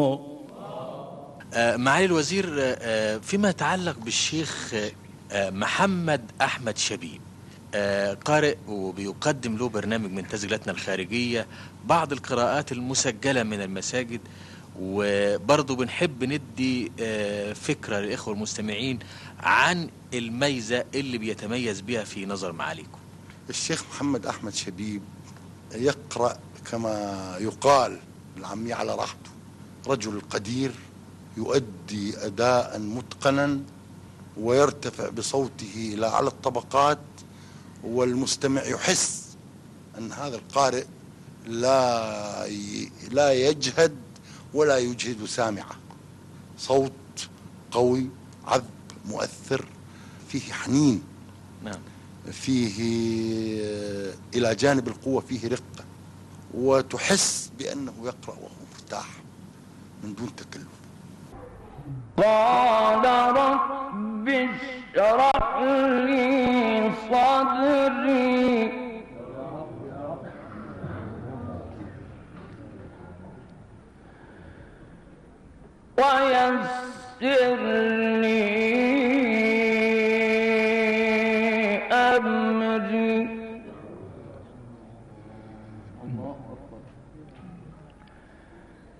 معالي الوزير، فيما يتعلق بالشيخ محمد أحمد شبيب، قارئ وبيقدم له برنامج من تسجيلاتنا الخارجية بعض القراءات المسجلة من المساجد، وبرضه بنحب ندي فكرة للإخوة المستمعين عن الميزة اللي بيتميز بها في نظر معاليكم. الشيخ محمد أحمد شبيب يقرأ كما يقال بالعامية على راحته، رجل قدير يؤدي أداء متقنا ويرتفع بصوته إلى أعلى الطبقات، والمستمع يحس أن هذا القارئ لا يجهد ولا يجهد سامعه. صوت قوي عذب مؤثر، فيه حنين، نعم، فيه إلى جانب القوة فيه رقة، وتحس بأنه يقرأ وهو مرتاح من دون تكلف. قال رب اشرح لي صدري ويسر لي أمري